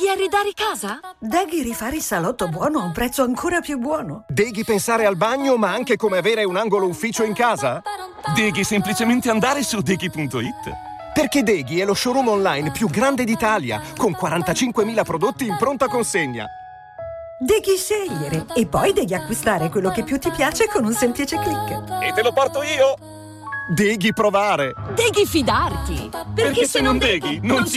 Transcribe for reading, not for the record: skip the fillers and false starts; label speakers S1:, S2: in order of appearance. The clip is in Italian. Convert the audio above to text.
S1: Deghi arredare casa?
S2: Deghi rifare il salotto buono a un prezzo ancora più buono.
S3: Deghi pensare al bagno, ma anche come avere un angolo ufficio in casa?
S4: Deghi semplicemente andare su deghi.it.
S3: Perché Deghi è lo showroom online più grande d'Italia, con 45.000 prodotti in pronta consegna.
S2: Deghi scegliere e poi devi acquistare quello che più ti piace con un semplice click.
S4: E te lo porto io!
S3: Deghi provare.
S1: Deghi fidarti.
S4: Perché se non deghi, non ci